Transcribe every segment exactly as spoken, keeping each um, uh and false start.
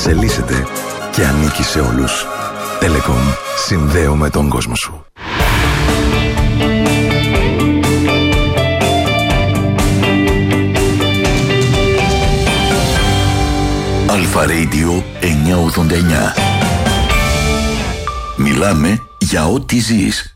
εξελίσσεται και ανήκει σε όλους. Telecom. Συνδέομαι τον κόσμο σου. Αλφα Radio εννιακόσια ογδόντα εννιά. Μιλάμε για ό,τι ζεις.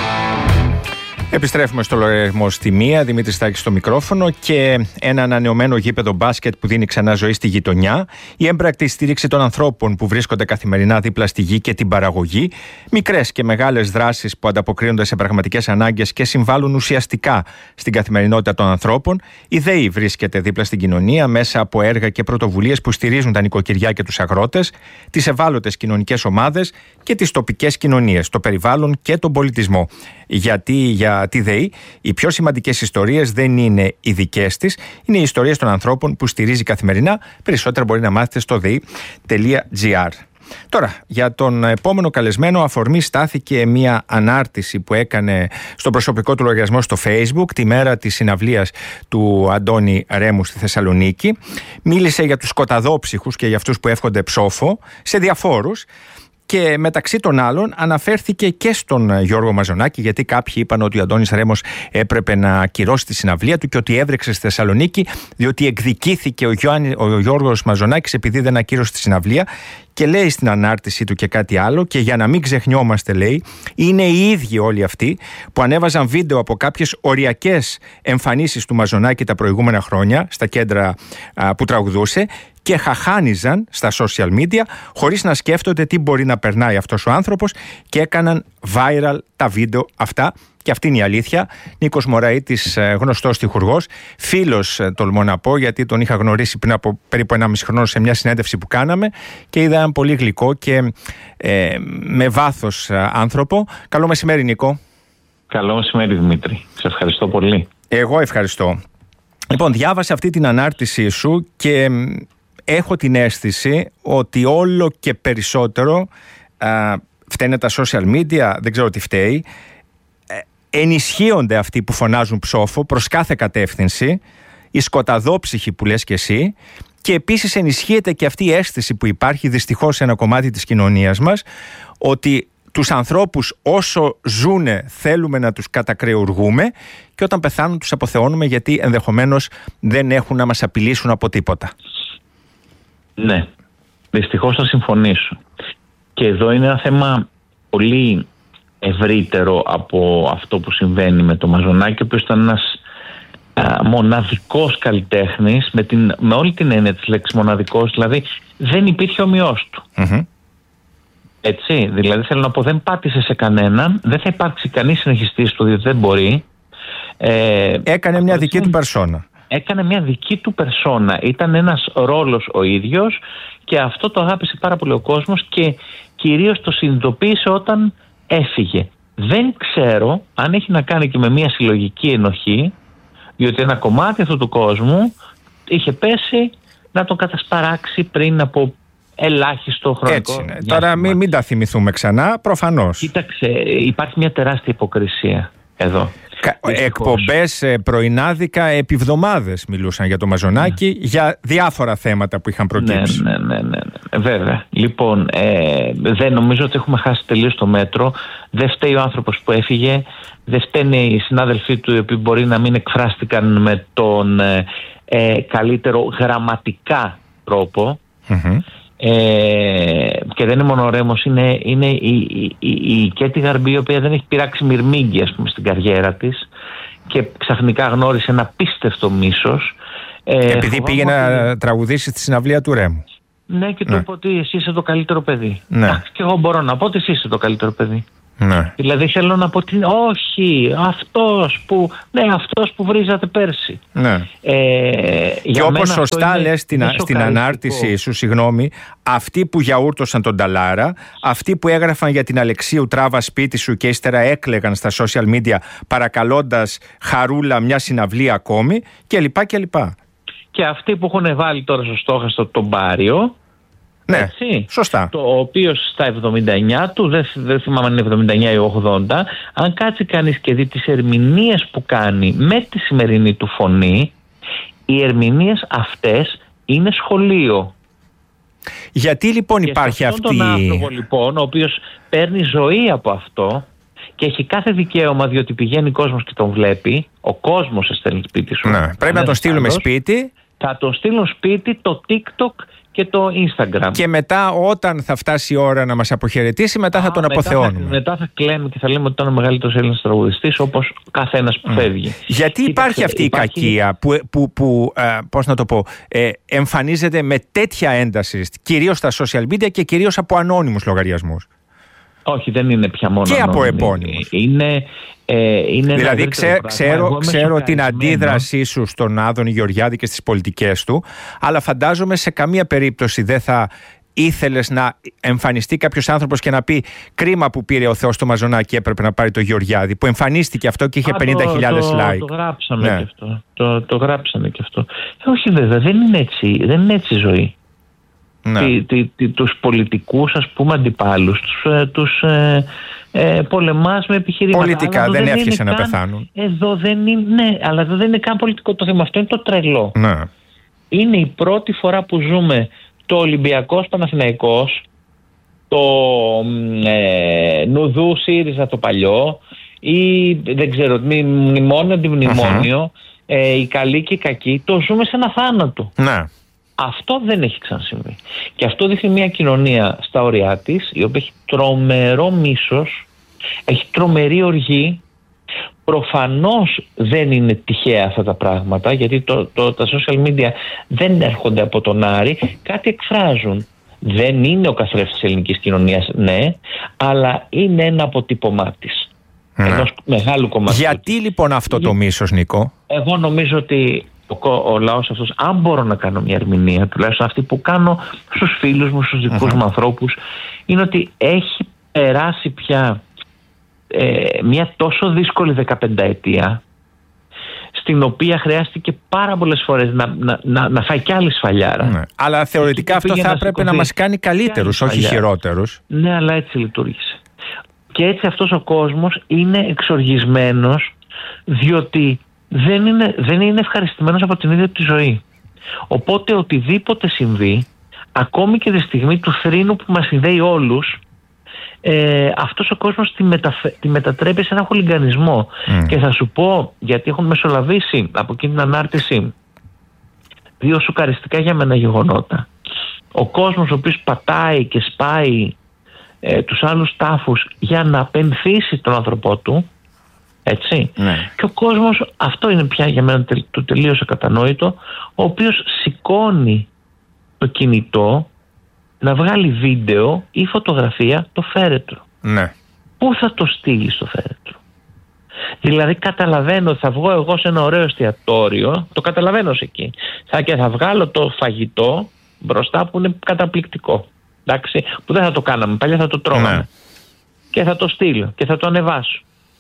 Επιστρέφουμε στο λογαριασμό στη μία, Δημήτρης Στάκης στο μικρόφωνο και ένα ανανεωμένο γήπεδο μπάσκετ που δίνει ξανά ζωή στη γειτονιά, η έμπρακτη στήριξη των ανθρώπων που βρίσκονται καθημερινά δίπλα στη γη και την παραγωγή, μικρές και μεγάλες δράσεις που ανταποκρίνονται σε πραγματικές ανάγκες και συμβάλλουν ουσιαστικά στην καθημερινότητα των ανθρώπων. Η ΔΕΗ βρίσκεται δίπλα στην κοινωνία μέσα από έργα και πρωτοβουλίες που στηρίζουν τα νοικοκυριά και τους αγρότες, τις ευάλωτες κοινωνικές ομάδες και τις τοπικές κοινωνίες, το περιβάλλον και τον πολιτισμό. Γιατί για τη ΔΕΗ οι πιο σημαντικές ιστορίες δεν είναι οι δικές της, είναι οι ιστορίες των ανθρώπων που στηρίζει καθημερινά. Περισσότερα μπορεί να μάθετε στο δεη τελεία τζι άρ. Τώρα, για τον επόμενο καλεσμένο, αφορμή στάθηκε μια ανάρτηση που έκανε στον προσωπικό του λογαριασμό στο Facebook τη μέρα της συναυλίας του Αντώνη Ρέμου στη Θεσσαλονίκη. Μίλησε για τους σκοταδόψυχους και για αυτούς που εύχονται ψόφο σε διαφόρους. Και μεταξύ των άλλων αναφέρθηκε και στον Γιώργο Μαζονάκη, γιατί κάποιοι είπαν ότι ο Αντώνης Ρέμος έπρεπε να ακυρώσει τη συναυλία του και ότι έβρεξε στη Θεσσαλονίκη διότι εκδικήθηκε ο, Γιώργος, ο Γιώργος Μαζονάκης επειδή δεν ακύρωσε τη συναυλία. Και λέει στην ανάρτησή του και κάτι άλλο, και για να μην ξεχνιόμαστε, λέει, είναι οι ίδιοι όλοι αυτοί που ανέβαζαν βίντεο από κάποιες οριακές εμφανίσεις του Μαζονάκη τα προηγούμενα χρόνια στα κέντρα α, που τραγουδούσε και χαχάνιζαν στα social media χωρίς να σκέφτονται τι μπορεί να περνάει αυτός ο άνθρωπος και έκαναν viral τα βίντεο αυτά. Και αυτή είναι η αλήθεια. Νίκος Μωραΐτης, γνωστός στιχουργός, φίλος τολμώ να πω, γιατί τον είχα γνωρίσει πριν από περίπου ένα μισή χρόνο σε μια συνέντευξη που κάναμε και είδα έναν πολύ γλυκό και ε, με βάθος άνθρωπο. Καλό μεσημέρι, Νίκο. Καλό μεσημέρι, Δημήτρη. Σε ευχαριστώ πολύ. Εγώ ευχαριστώ. Λοιπόν, διάβασα αυτή την ανάρτησή σου και έχω την αίσθηση ότι όλο και περισσότερο α, φταίνε τα social media, δεν ξέρω τι φταίει, ενισχύονται αυτοί που φωνάζουν ψόφο προς κάθε κατεύθυνση, οι σκοταδόψυχοι που λες και εσύ, και επίσης ενισχύεται και αυτή η αίσθηση που υπάρχει δυστυχώς σε ένα κομμάτι της κοινωνίας μας, ότι τους ανθρώπους όσο ζούνε θέλουμε να τους κατακρεουργούμε και όταν πεθάνουν τους αποθεώνουμε γιατί ενδεχομένως δεν έχουν να μας απειλήσουν από τίποτα. Ναι, δυστυχώς θα συμφωνήσω. Και εδώ είναι ένα θέμα πολύ ευρύτερο από αυτό που συμβαίνει με το Μαζονάκη, ο οποίος ήταν ένας α, μοναδικός καλλιτέχνης, με, την, με όλη την έννοια της λέξης μοναδικός, δηλαδή δεν υπήρχε ομοιός του. Mm-hmm. Έτσι, δηλαδή θέλω να πω, δεν πάτησε σε κανέναν, δεν θα υπάρξει κανείς συνεχιστής του, διότι δεν μπορεί. Ε, έκανε μια δική του περσόνα. Έκανε μια δική του περσόνα, ήταν ένας ρόλος ο ίδιος και αυτό το αγάπησε πάρα πολύ ο κόσμος και κυρίως το συνειδητοποίησε όταν έφυγε. Δεν ξέρω αν έχει να κάνει και με μια συλλογική ενοχή, διότι ένα κομμάτι αυτού του κόσμου είχε πέσει να τον κατασπαράξει πριν από ελάχιστο χρονικό. Έτσι είναι. Τώρα μην, μην τα θυμηθούμε ξανά, προφανώς. Κοίταξε, υπάρχει μια τεράστια υποκρισία εδώ. Εκπομπές πρωινάδικα επί εβδομάδες μιλούσαν για το Μαζονάκη, ναι, για διάφορα θέματα που είχαν προκύψει. Ναι, ναι, ναι, ναι, ναι. Βέβαια. Λοιπόν, ε, δεν νομίζω ότι έχουμε χάσει τελείως το μέτρο. Δεν φταίει ο άνθρωπος που έφυγε. Δεν φταίνε οι συνάδελφοί του, οι οποίοι μπορεί να μην εκφράστηκαν με τον ε, καλύτερο γραμματικά τρόπο. Mm-hmm. Ε, και δεν είναι μόνο ο Ρέμος, είναι, είναι η, η, η, η Κέτη Γαρμπή, η οποία δεν έχει πειράξει μυρμήγκη, ας πούμε, στην καριέρα της και ξαφνικά γνώρισε ένα πίστευτο μίσος. Ε, Επειδή πήγε ότι... να τραγουδήσει στη συναυλία του Ρέμου. Ναι, και του ναι. είπε ότι εσύ είσαι το καλύτερο παιδί. Ναι. Α, και εγώ μπορώ να πω ότι εσύ είσαι το καλύτερο παιδί. Ναι. Δηλαδή θέλω να πω ότι όχι, αυτός που, ναι, αυτός που βρίζατε πέρσι. Ναι. Ε, και όπως σωστά λες στην, στην ανάρτηση σου, συγγνώμη, αυτοί που γιαούρτωσαν τον Ταλάρα, αυτοί που έγραφαν για την Αλεξίου τράβα σπίτι σου και ύστερα έκλαιγαν στα social media παρακαλώντας χαρούλα μια συναυλία ακόμη κλπ. κλπ. Και αυτοί που έχουν βάλει τώρα στο στόχαστρο τον Μπάριο. Ναι, έτσι, σωστά. Το οποίο στα εβδομήντα εννιά του, δεν, δεν θυμάμαι αν είναι εβδομήντα εννιά ή ογδόντα, αν κάτσει κανείς και δει τις ερμηνείες που κάνει με τη σημερινή του φωνή, οι ερμηνείες αυτές είναι σχολείο. Γιατί λοιπόν και υπάρχει αυτή... τον άνθρωπο λοιπόν, ο οποίος παίρνει ζωή από αυτό και έχει κάθε δικαίωμα, διότι πηγαίνει κόσμος και τον βλέπει, ο κόσμος σε στέλνει σπίτι σου. Ναι, πρέπει να τον στείλουμε άλλος, σπίτι. Θα τον στείλουν σπίτι το TikTok και το Instagram. Και μετά, όταν θα φτάσει η ώρα να μας αποχαιρετήσει, μετά Α, θα τον μετά αποθεώνουμε. Θα, μετά θα κλαίμε και θα λέμε ότι ήταν ο μεγαλύτερος Έλληνας τραγουδιστής, όπως καθένας που mm. φεύγει. Γιατί υπάρχει αυτή υπάρχει... η κακία που, που, που ε, πώς να το πω, ε, εμφανίζεται με τέτοια ένταση, κυρίως στα social media και κυρίως από ανώνυμους λογαριασμούς? Όχι, δεν είναι πια μόνο και από επώνυμους. Είναι, ε, είναι δηλαδή ξέ, ξέρω, ξέρω την αντίδρασή σου στον Άδωνη Γεωργιάδη και στις πολιτικές του, αλλά φαντάζομαι σε καμία περίπτωση δεν θα ήθελες να εμφανιστεί κάποιος άνθρωπος και να πει κρίμα που πήρε ο Θεός το Μαζονάκι και έπρεπε να πάρει το Γεωργιάδη, που εμφανίστηκε αυτό και είχε πενήντα χιλιάδες like. Το, το γράψαμε ναι. και αυτό. Το, το γράψαμε και αυτό. Ε, όχι βέβαια, δεν είναι έτσι, δεν είναι έτσι η ζωή. Ναι. Τι, τι, τι, τους πολιτικούς, ας πούμε, αντιπάλους τους, ε, τους ε, ε, πολεμάς με επιχειρήματα. Πολιτικά δεν, δεν εύχεσαι να καν, πεθάνουν. Εδώ δεν είναι, ναι, αλλά εδώ δεν είναι καν πολιτικό το θέμα. Αυτό είναι το τρελό. Ναι. Είναι η πρώτη φορά που ζούμε το Ολυμπιακός Παναθηναϊκός, το ε, Νουδού ΣΥΡΙΖΑ το παλιό, ή δεν ξέρω, μνημόνιο αντιμνημόνιο, uh-huh. ε, η καλή και η κακή, το ζούμε σε ένα θάνατο. Ναι. Αυτό δεν έχει ξανασυμβεί. Και αυτό δείχνει μια κοινωνία στα ωριά της, η οποία έχει τρομερό μίσος, έχει τρομερή οργή. Προφανώς δεν είναι τυχαία αυτά τα πράγματα, γιατί το, το, τα social media δεν έρχονται από τον Άρη, κάτι εκφράζουν. Δεν είναι ο καθρέφτης της ελληνικής κοινωνίας, ναι, αλλά είναι ένα αποτύπωμά της. Mm. Ενός μεγάλου κομμάτου. Γιατί λοιπόν αυτό το μίσος, Νίκο? Εγώ νομίζω ότι ο, ο λαός αυτός, αν μπορώ να κάνω μια ερμηνεία, τουλάχιστον αυτή που κάνω στους φίλους μου, στους δικούς mm-hmm. μου ανθρώπους, είναι ότι έχει περάσει πια ε, μια τόσο δύσκολη δεκαπενταετία, στην οποία χρειάστηκε πάρα πολλές φορές να, να, να, να φάει κι άλλη σφαλιάρα. Ναι. Αλλά θεωρητικά αυτό θα έπρεπε να μας κάνει καλύτερους, όχι χειρότερους. Ναι, αλλά έτσι λειτουργήσε. Και έτσι αυτός ο κόσμος είναι εξοργισμένος, διότι δεν είναι, δεν είναι ευχαριστημένος από την ίδια τη ζωή. Οπότε οτιδήποτε συμβεί, ακόμη και τη στιγμή του θρήνου που μας συνδέει όλους, ε, αυτός ο κόσμος τη, μεταφε... τη μετατρέπει σε ένα χουλιγκανισμό. Mm. Και θα σου πω, γιατί έχουν μεσολαβήσει από εκείνη την ανάρτηση δύο σοκαριστικά για μένα γεγονότα. Ο κόσμος ο οποίος πατάει και σπάει ε, τους άλλους τάφους για να πενθήσει τον άνθρωπό του, έτσι, ναι. Και ο κόσμος, αυτό είναι πια για μένα το τελείως ακατανόητο, ο οποίος σηκώνει το κινητό να βγάλει βίντεο ή φωτογραφία το φέρετρο. Ναι. Πού θα το στείλει στο φέρετρο? Δηλαδή καταλαβαίνω ότι θα βγω εγώ σε ένα ωραίο εστιατόριο, το καταλαβαίνω σε εκεί, θα, και θα βγάλω το φαγητό μπροστά που είναι καταπληκτικό, εντάξει, που δεν θα το κάναμε, παλιά θα το τρώγαμε, ναι. Και θα το στείλω και θα το ανεβάσω.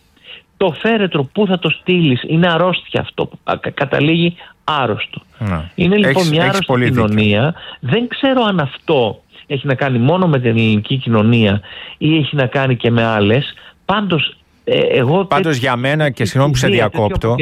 Το φέρετρο που θα το στείλεις είναι αρρώστια αυτό, καταλήγει άρρωστο. Ναι. Είναι λοιπόν έχεις, μια άρρωστη κοινωνία. Δίκιο. Δεν ξέρω αν αυτό έχει να κάνει μόνο με την ελληνική κοινωνία ή έχει να κάνει και με άλλες. Πάντως, ε, εγώ Πάντως για μένα, και συγγνώμη που σε διακόπτω,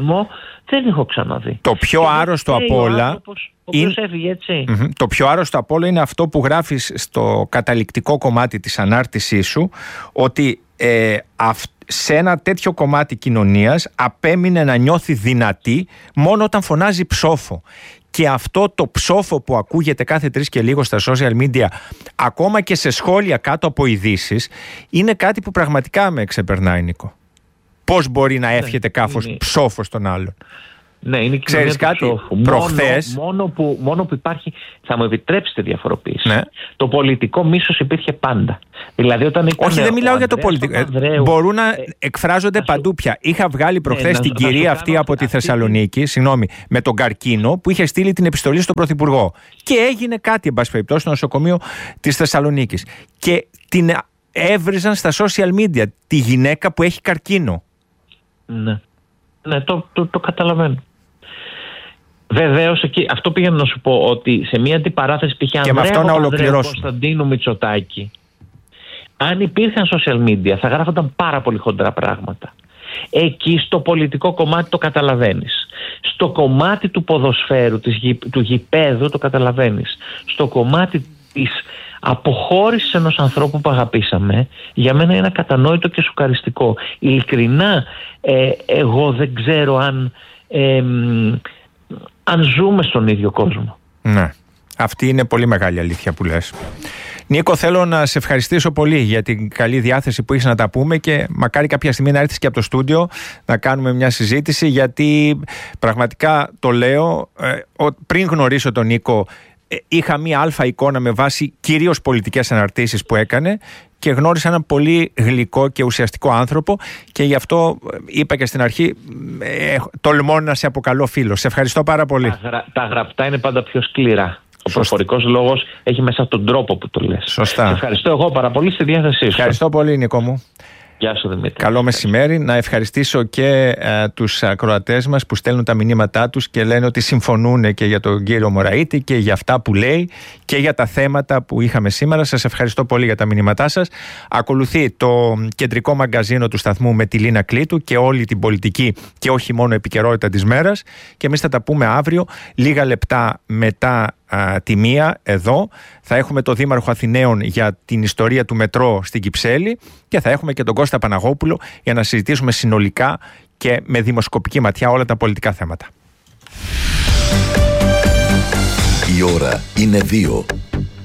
δεν έχω ξαναδεί. Το πιο και άρρωστο από όλα άνθρωπος, ο είναι... έφυγε, έτσι. Mm-hmm. Το πιο άρρωστο από όλα είναι αυτό που γράφεις στο καταληκτικό κομμάτι της ανάρτησής σου, ότι ε, αυτό σε ένα τέτοιο κομμάτι κοινωνίας απέμεινε να νιώθει δυνατή μόνο όταν φωνάζει ψόφο. Και αυτό το ψόφο που ακούγεται κάθε τρεις και λίγο στα social media, ακόμα και σε σχόλια κάτω από ειδήσεις, είναι κάτι που πραγματικά με ξεπερνάει, Νίκο. Πώς μπορεί να εύχεται κάφος είναι... ψόφο στον άλλον? Ναι, είναι ξέρεις κάτι, προχθές... Μόνο, μόνο, που, μόνο που υπάρχει, θα μου επιτρέψετε διαφοροποίηση. Ναι. Το πολιτικό μίσος υπήρχε πάντα. Δηλαδή όταν ήταν Όχι, δεν μιλάω για το πολιτικό. Ανδρέου, Μπορούν να ε, εκφράζονται ε, παντού πια. Είχα βγάλει προχθές ε, την να, κυρία να αυτή από τη Θεσσαλονίκη, αυτή... συγγνώμη, με τον καρκίνο, που είχε στείλει την επιστολή στον Πρωθυπουργό. Και έγινε κάτι, εν πάση περιπτώσει, στο νοσοκομείο της Θεσσαλονίκης. Και την έβριζαν στα social media τη γυναίκα που έχει καρκίνο. Ναι. Ναι, το, το, το καταλαβαίνω. Βεβαίως, εκεί, αυτό πήγαινα να σου πω, ότι σε μια αντιπαράθεση π.χ. Ανδρέα Κωνσταντίνου Μητσοτάκη, αν υπήρχαν social media θα γράφονταν πάρα πολύ χοντρά πράγματα. Εκεί στο πολιτικό κομμάτι το καταλαβαίνεις. Στο κομμάτι του ποδοσφαίρου, της, του γηπέδου το καταλαβαίνεις. Στο κομμάτι της αποχώρησης ενός ανθρώπου που αγαπήσαμε, για μένα είναι ακατανόητο και σοκαριστικό. Ειλικρινά, ε, εγώ δεν ξέρω αν, ε, αν ζούμε στον ίδιο κόσμο. Ναι, αυτή είναι πολύ μεγάλη αλήθεια που λες. Νίκο, θέλω να σε ευχαριστήσω πολύ για την καλή διάθεση που έχεις να τα πούμε και μακάρι κάποια στιγμή να έρθεις και από το στούντιο να κάνουμε μια συζήτηση, γιατί πραγματικά το λέω, ε, πριν γνωρίσω τον Νίκο είχα μία αλφα εικόνα με βάση κυρίως πολιτικές αναρτήσεις που έκανε και γνώρισα έναν πολύ γλυκό και ουσιαστικό άνθρωπο και γι' αυτό είπα και στην αρχή, ε, τολμώ να σε αποκαλώ φίλο. Σε ευχαριστώ πάρα πολύ. Τα, γρα, τα γραπτά είναι πάντα πιο σκληρά. Ο προφορικός λόγος έχει μέσα τον τρόπο που το λες. Σωστά. Σε ευχαριστώ εγώ πάρα πολύ στη διάθεσή σου. Ευχαριστώ πολύ, Νίκο μου. Γεια σου, Δημήτρη. Καλό μεσημέρι. Να ευχαριστήσω και ε, τους ακροατές μας που στέλνουν τα μηνύματά τους και λένε ότι συμφωνούν και για τον κύριο Μωραήτη και για αυτά που λέει και για τα θέματα που είχαμε σήμερα. Σας ευχαριστώ πολύ για τα μηνύματά σας. Ακολουθεί το κεντρικό μαγκαζίνο του σταθμού με τη Λίνα Κλήτου και όλη την πολιτική και όχι μόνο επικαιρότητα της μέρας. Και εμείς θα τα πούμε αύριο, λίγα λεπτά μετά α, τη μία εδώ. Θα έχουμε το Δήμαρχο Αθηναίων για την ιστορία του μετρό στην Κυψέλη και θα έχουμε και τον Κώστα Παναγόπουλο για να συζητήσουμε συνολικά και με δημοσκοπική ματιά όλα τα πολιτικά θέματα. Η ώρα είναι δύο.